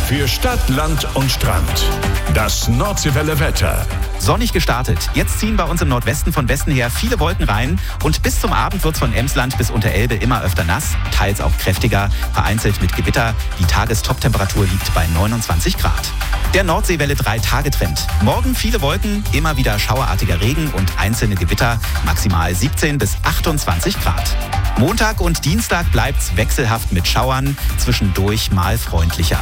Für Stadt, Land und Strand. Das Nordseewelle Wetter. Sonnig gestartet. Jetzt ziehen bei uns im Nordwesten von Westen her viele Wolken rein und bis zum Abend wird es von Emsland bis Unterelbe immer öfter nass, teils auch kräftiger, vereinzelt mit Gewitter. Die Tagestoptemperatur liegt bei 29 Grad. Der Nordseewelle 3-Tage-Trend. Morgen viele Wolken, immer wieder schauerartiger Regen und einzelne Gewitter, maximal 17 bis 28 Grad. Montag und Dienstag bleibt's wechselhaft mit Schauern, zwischendurch mal freundlicher.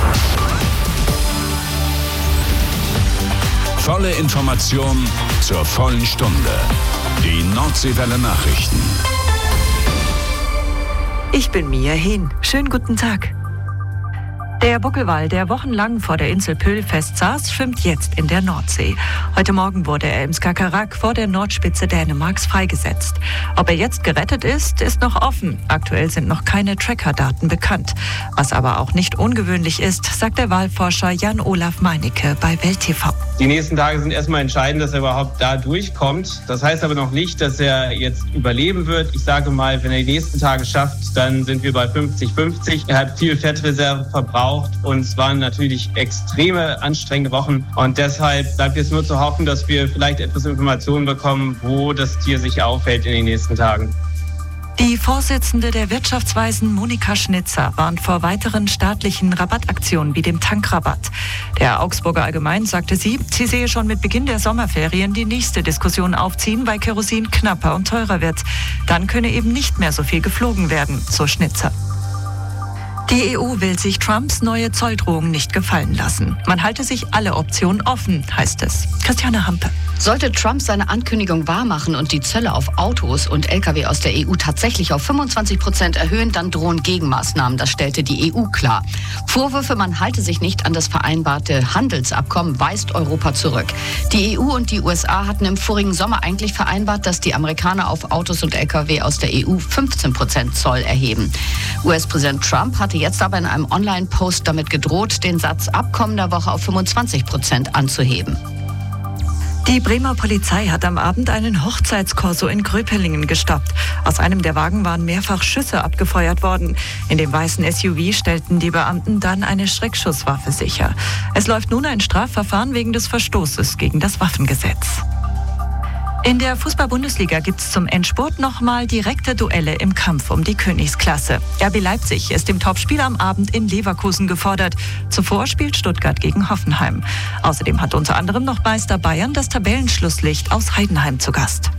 Volle Information zur vollen Stunde. Die Nordseewelle Nachrichten. Ich bin Mia Hehn. Schönen guten Tag. Der Buckelwal, der wochenlang vor der Insel Pöhl festsaß, schwimmt jetzt in der Nordsee. Heute Morgen wurde er im Skagerrak vor der Nordspitze Dänemarks freigesetzt. Ob er jetzt gerettet ist, ist noch offen. Aktuell sind noch keine Trackerdaten bekannt. Was aber auch nicht ungewöhnlich ist, sagt der Walforscher Jan-Olaf Meinecke bei Welt TV. Die nächsten Tage sind erstmal entscheidend, dass er überhaupt da durchkommt. Das heißt aber noch nicht, dass er jetzt überleben wird. Ich sage mal, wenn er die nächsten Tage schafft, dann sind wir bei 50-50. Er hat viel Fettreserve verbraucht und es waren natürlich extreme anstrengende Wochen. Und deshalb bleibt jetzt nur zu hoffen, dass wir vielleicht etwas Informationen bekommen, wo das Tier sich aufhält in den nächsten Tagen. Die Vorsitzende der Wirtschaftsweisen Monika Schnitzer warnt vor weiteren staatlichen Rabattaktionen wie dem Tankrabatt. Der Augsburger Allgemein sagte sie sehe schon mit Beginn der Sommerferien die nächste Diskussion aufziehen, weil Kerosin knapper und teurer wird. Dann könne eben nicht mehr so viel geflogen werden, so Schnitzer. Die EU will sich Trumps neue Zolldrohung nicht gefallen lassen. Man halte sich alle Optionen offen, heißt es. Christiane Hampe. Sollte Trump seine Ankündigung wahrmachen und die Zölle auf Autos und Lkw aus der EU tatsächlich auf 25% erhöhen, dann drohen Gegenmaßnahmen. Das stellte die EU klar. Vorwürfe, man halte sich nicht an das vereinbarte Handelsabkommen, weist Europa zurück. Die EU und die USA hatten im vorigen Sommer eigentlich vereinbart, dass die Amerikaner auf Autos und Lkw aus der EU 15% Zoll erheben. US-Präsident Trump hatte jetzt aber in einem Online-Post damit gedroht, den Satz ab kommender Woche auf 25% anzuheben. Die Bremer Polizei hat am Abend einen Hochzeitskorso in Gröpelingen gestoppt. Aus einem der Wagen waren mehrfach Schüsse abgefeuert worden. In dem weißen SUV stellten die Beamten dann eine Schreckschusswaffe sicher. Es läuft nun ein Strafverfahren wegen des Verstoßes gegen das Waffengesetz. In der Fußball-Bundesliga gibt es zum Endspurt nochmal direkte Duelle im Kampf um die Königsklasse. RB Leipzig ist im Topspiel am Abend in Leverkusen gefordert. Zuvor spielt Stuttgart gegen Hoffenheim. Außerdem hat unter anderem noch Meister Bayern das Tabellenschlusslicht aus Heidenheim zu Gast.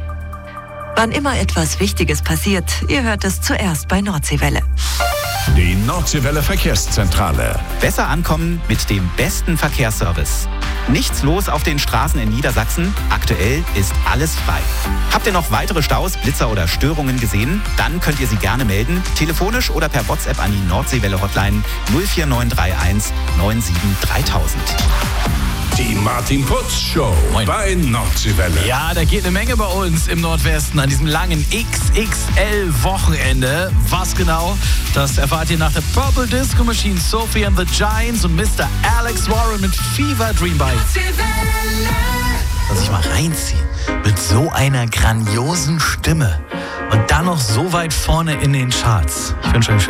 Wann immer etwas Wichtiges passiert, ihr hört es zuerst bei Nordseewelle. Die Nordseewelle Verkehrszentrale. Besser ankommen mit dem besten Verkehrsservice. Nichts los auf den Straßen in Niedersachsen. Aktuell ist alles frei. Habt ihr noch weitere Staus, Blitzer oder Störungen gesehen? Dann könnt ihr sie gerne melden. Telefonisch oder per WhatsApp an die Nordseewelle-Hotline 04931 97 3000. Die Martin Putz Show bei Nordseewelle. Ja, da geht eine Menge bei uns im Nordwesten an diesem langen XXL-Wochenende. Was genau? Das erfahrt ihr nach der Purple Disco Machine, Sophie and the Giants und Mr. Alex Warren mit Fever Dream Bike. Lass ich mal reinziehen. Mit so einer grandiosen Stimme und dann noch so weit vorne in den Charts. Ich wünsche euch